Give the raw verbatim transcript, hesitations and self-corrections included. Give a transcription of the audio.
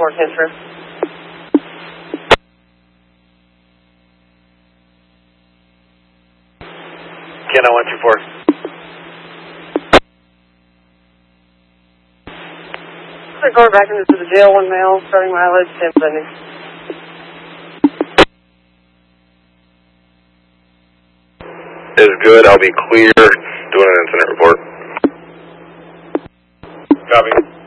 four, transfer. Ken, I one two four. They're going back into the jail, one male, starting mileage, ten seventy. Is good, I'll be clear. Doing an incident report. Copy.